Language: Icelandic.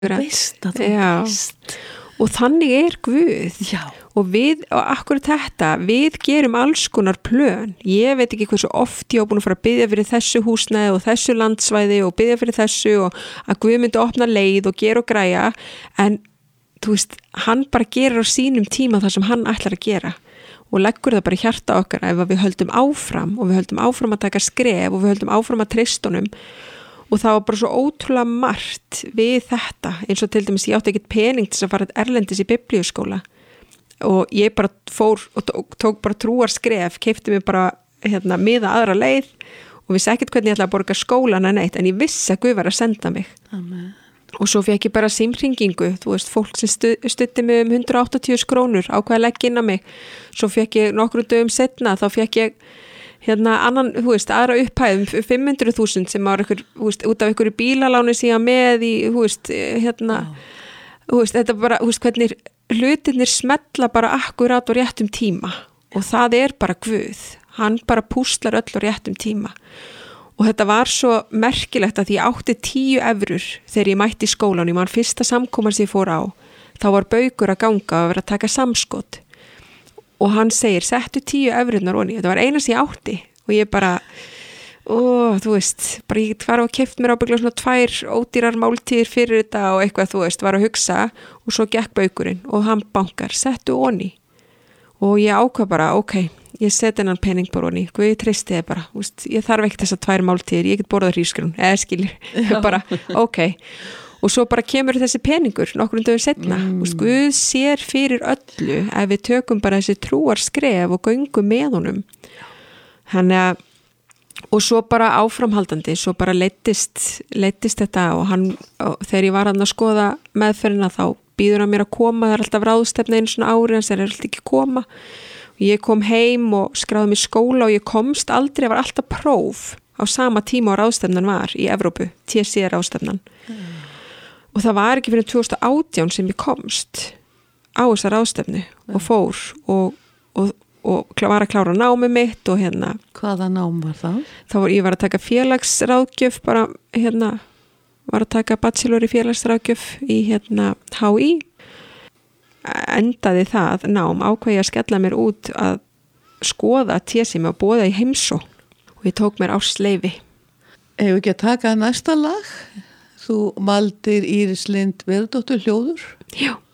veist að þú veist. Og þannig Guð. Já. Og akkurat þetta, við gerum alls konar plön. Ég veit ekki hversu oft ég á búin að fara að biðja fyrir þessu húsnæði og þessu landsvæði og biðja fyrir þessu og að Guð myndi opna leið og gera og græja, en þú veist, hann bara gerir á sínum tíma það sem hann ætlar að gera og leggur það bara í hjarta okkar ef við höldum áfram og við höldum áfram að taka skref og við höldum áfram að treysta honum. Og það var bara svo ótrúlega margt við þetta, eins og til dæmis ég átti ekkert pening til að fara erlendis í biblíuskóla og ég bara fór og tók bara trúarskref, keypti mig bara miða aðra leið og vissi ekkert hvernig ég ætlaði að borga skólan en neitt, en ég vissi að Guð var að senda mig. Amen. Og svo fekk ég bara símhringingu, þú veist, fólk sem studdi mig 180 krónur á hvað að leggja inn á mig. Svo fekk ég nokkrum dögum setna, þá fekk ég annan, þú veist, aðra upphæðum 500.000 sem var ykkur, þú veist, út af ykkur bílaláni síðan með í, þú veist, þú veist, þetta bara, þú veist, hvernig hlutirnir smetla bara akkurat á réttum tíma og það bara Guð, hann bara púslar öll á réttum tíma og þetta var svo merkilegt að ég átti 10 evrur þegar ég mætti í skólan, ég man fyrsta samkoman sem ég fór á, þá var baukur að ganga og vera að taka samskot og hann segir, settu 10 evrurnar onni, þetta var eina sem ég átti og ég bara, þú veist, bara ég var að keypt mér ábygglega svona 2 ódýrar máltíðir fyrir þetta og eitthvað, þú veist, var að hugsa og svo gekk baukurinn og hann bankar, settu onni og ég ákvað bara, ok, ég seti hennan pening bara onni, ég treysti þið bara, veist, ég þarf ekki þessar 2 máltíðir, ég get borðað hrísgrjón, skilur, bara, ok. Og svo bara kemur þessi peningur nokkrum dögum setna. Guð sér fyrir öllu ef við tökum bara þessi trúarskref og göngum með honum. Þannig að, og svo bara áframhaldandi, svo bara leiddist þetta og þegar ég var að skoða meðferðina þá býður hann mér að koma, það alltaf ráðstefna einu svona ári, en það alltaf ekki koma. Og ég kom heim og skráði mig í skóla og ég komst aldrei, var alltaf próf á sama tíma og ráðstefnan var í Evrópu, TC ráðstefnan. Og það var ekki fyrir 2018 sem ég komst á þessa ráðstefnu og fór og var að klára námið mitt og Hvaða nám var það? Ég var að taka félagsráðgjöf bara var að taka bachelor í félagsráðgjöf í HÍ. Endaði það nám, ákvað ég að skella mér út að skoða TSM og boða í heimsókn og ég tók mér ársleyfi. Hefur ekki að taka næsta lag? Þú valdir Íris Lind Verðardóttur hljóður? Já.